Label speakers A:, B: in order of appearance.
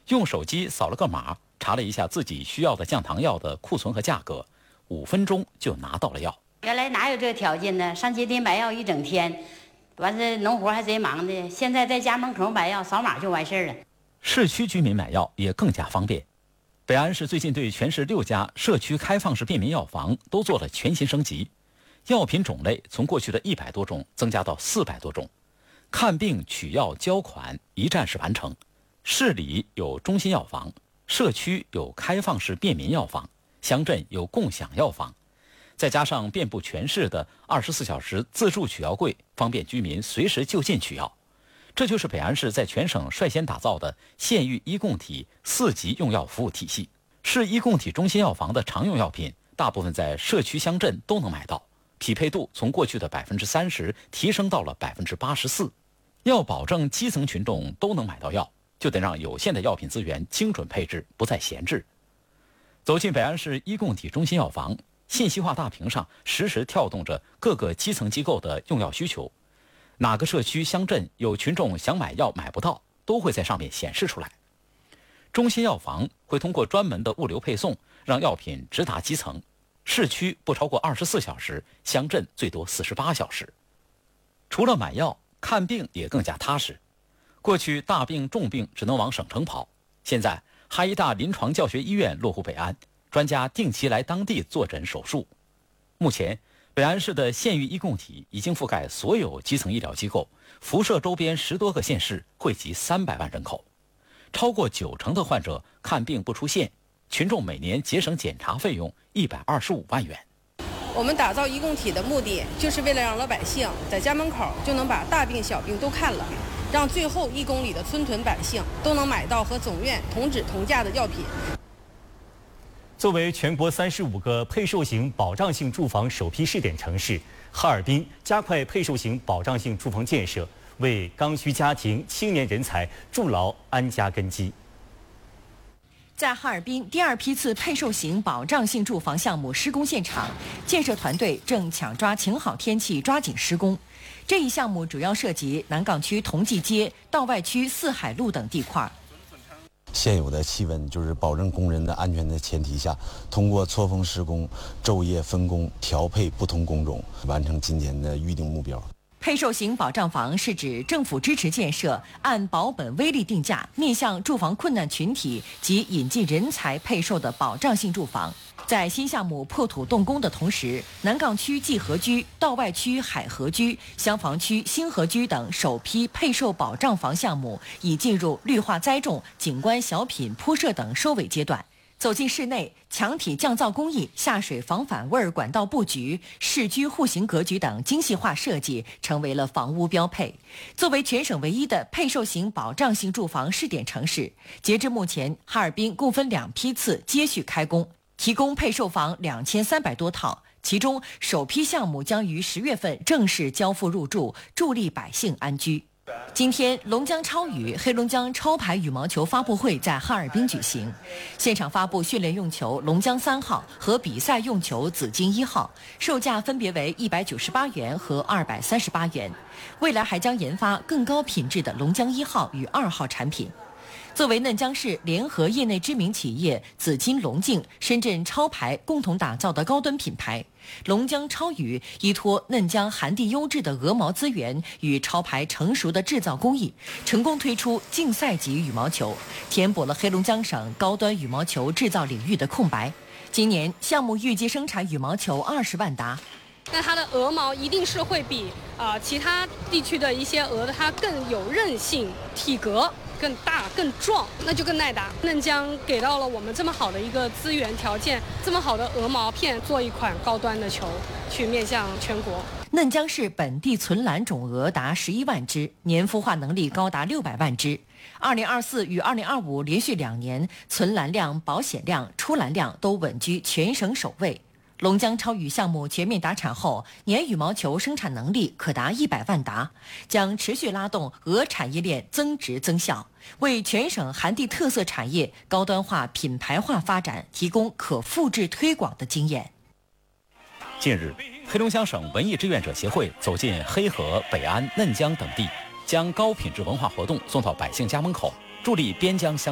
A: 用手机扫了个码，查了一下自己需要的降糖药的库存和价格，5分钟就拿到了药。
B: 原来哪有这个条件呢？上街得买药一整天，完这农活还贼忙的。现在在家门口买药，扫码就完事儿了。
A: 市区居民买药也更加方便。北安市最近对全市6家社区开放式便民药房都做了全新升级，药品种类从过去的100多种增加到400多种，看病取药交款一站式完成。市里有中心药房，社区有开放式便民药房，乡镇有共享药房，再加上遍布全市的24小时自助取药柜，方便居民随时就近取药。这就是北安市在全省率先打造的县域医共体4级用药服务体系。市医共体中心药房的常用药品大部分在社区乡镇都能买到，匹配度从过去的30%提升到了84%。要保证基层群众都能买到药，就得让有限的药品资源精准配置，不再闲置。走进北安市医共体中心药房，信息化大屏上实时跳动着各个基层机构的用药需求，哪个社区乡镇有群众想买药买不到，都会在上面显示出来。中心药房会通过专门的物流配送，让药品直达基层，市区不超过24小时，乡镇最多48小时。除了买药，看病也更加踏实。过去大病重病只能往省城跑，现在哈医大临床教学医院落户北安，专家定期来当地坐诊手术。目前北安市的县域医共体已经覆盖所有基层医疗机构，辐射周边10多个县市，惠及300万人口。超过90%的患者看病不出县，群众每年节省检查费用125万元。
C: 我们打造医共体的目的，就是为了让老百姓在家门口就能把大病小病都看了，让最后1公里的村屯百姓都能买到和总院同质同价的药品。
D: 作为全国35个配售型保障性住房首批试点城市，哈尔滨加快配售型保障性住房建设，为刚需家庭、青年人才筑牢安家根基。
E: 在哈尔滨第2批次配售型保障性住房项目施工现场，建设团队正抢抓晴好天气，抓紧施工。这一项目主要涉及南岗区同济街、道外区四海路等地块。
F: 现有的气温就是保证工人的安全的前提下，通过错峰施工、昼夜分工调配不同工种，完成今年的预定目标。
E: 配售型保障房是指政府支持建设，按保本微利定价，面向住房困难群体及引进人才配售的保障性住房。在新项目破土动工的同时，南岗区济和居、道外区海河居、襄房区新河居等首批配售保障房项目已进入绿化栽种、景观小品铺设等收尾阶段。走进室内，墙体降噪工艺、下水防反味管道布局、市居户型格局等精细化设计成为了房屋标配。作为全省唯一的配售型保障性住房试点城市，截至目前，哈尔滨共分2批次接续开工，提供配售房2300多套，其中首批项目将于10月份正式交付入住，助力百姓安居。今天，龙江超羽黑龙江超牌羽毛球发布会在哈尔滨举行，现场发布训练用球龙江3号和比赛用球紫金1号，售价分别为198元和238元。未来还将研发更高品质的龙江1号与2号产品。作为嫩江市联合业内知名企业紫金龙镜、深圳超牌共同打造的高端品牌，龙江超羽依托嫩江寒地优质的鹅毛资源与超牌成熟的制造工艺，成功推出竞赛级羽毛球，填补了黑龙江省高端羽毛球制造领域的空白。今年项目预计生产羽毛球20万打。
G: 那它的鹅毛一定是会比其他地区的一些鹅它更有韧性，体格更大更壮，那就更耐打。嫩江给到了我们这么好的一个资源条件，这么好的鹅毛片，做一款高端的球去面向全国。
E: 嫩江市本地存栏种鹅达11万只，年孵化能力高达600万只。2024与2025连续2年存栏量、保险量、出栏量都稳居全省首位。龙江超羽项目全面达产后，年羽毛球生产能力可达100万打，将持续拉动鹅产业链增值增效，为全省寒地特色产业高端化、品牌化发展提供可复制推广的经验。
A: 近日，黑龙江省文艺志愿者协会走进黑河、北安、嫩江等地，将高品质文化活动送到百姓家门口，助力边疆乡